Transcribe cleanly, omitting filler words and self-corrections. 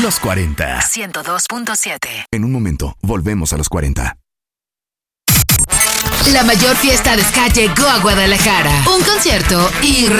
Los 40. 102.7. En un momento, volvemos a los 40. La mayor fiesta de ska llegó a Guadalajara. Un concierto y